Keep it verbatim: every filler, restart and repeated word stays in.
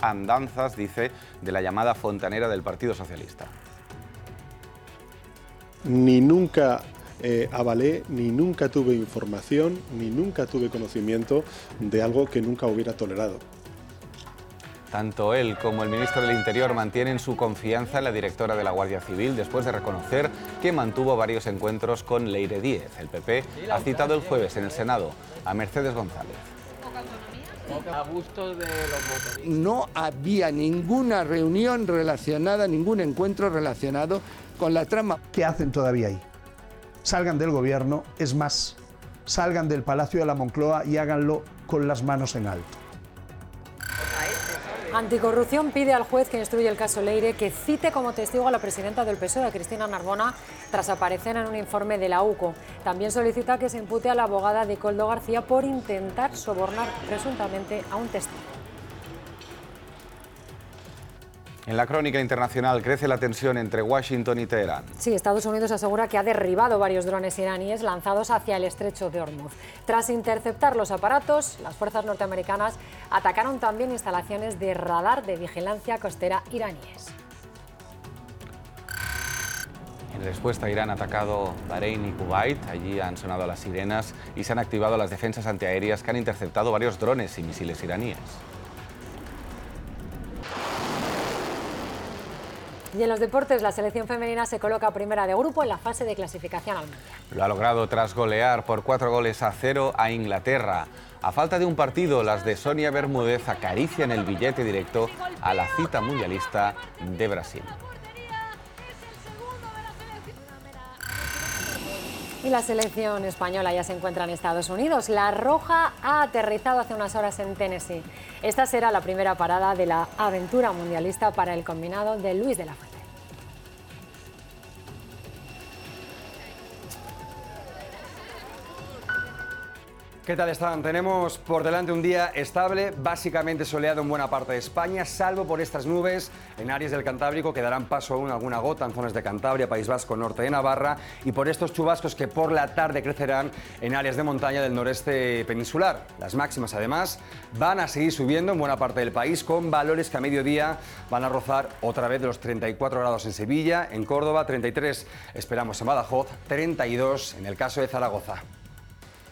andanzas, dice, de la llamada fontanera del Partido Socialista. Ni nunca eh, avalé, ni nunca tuve información, ni nunca tuve conocimiento de algo que nunca hubiera tolerado. Tanto él como el ministro del Interior mantienen su confianza en la directora de la Guardia Civil después de reconocer que mantuvo varios encuentros con Leire Díez. El P P ha citado el jueves en el Senado a Mercedes González. No había ninguna reunión relacionada, ningún encuentro relacionado con la trama. ¿Qué hacen todavía ahí? Salgan del gobierno, es más, salgan del Palacio de la Moncloa y háganlo con las manos en alto. Anticorrupción pide al juez que instruye el caso Leire que cite como testigo a la presidenta del P S O E, a Cristina Narbona, tras aparecer en un informe de la U C O. También solicita que se impute a la abogada de Koldo García por intentar sobornar presuntamente a un testigo. En la crónica internacional crece la tensión entre Washington y Teherán. Sí, Estados Unidos asegura que ha derribado varios drones iraníes lanzados hacia el estrecho de Hormuz. Tras interceptar los aparatos, las fuerzas norteamericanas atacaron también instalaciones de radar de vigilancia costera iraníes. En respuesta, Irán ha atacado Bahrein y Kuwait. Allí han sonado las sirenas y se han activado las defensas antiaéreas que han interceptado varios drones y misiles iraníes. Y en los deportes, la selección femenina se coloca primera de grupo en la fase de clasificación al Mundial. Lo ha logrado tras golear por cuatro goles a cero a Inglaterra. A falta de un partido, las de Sonia Bermúdez acarician el billete directo a la cita mundialista de Brasil. Y la selección española ya se encuentra en Estados Unidos. La Roja ha aterrizado hace unas horas en Tennessee. Esta será la primera parada de la aventura mundialista para el combinado de Luis de la Fuente. ¿Qué tal están? Tenemos por delante un día estable, básicamente soleado en buena parte de España, salvo por estas nubes en áreas del Cantábrico que darán paso aún a alguna gota en zonas de Cantabria, País Vasco, norte de Navarra, y por estos chubascos que por la tarde crecerán en áreas de montaña del noreste peninsular. Las máximas, además, van a seguir subiendo en buena parte del país, con valores que a mediodía van a rozar otra vez de los treinta y cuatro grados en Sevilla, en Córdoba, treinta y tres esperamos en Badajoz, treinta y dos en el caso de Zaragoza.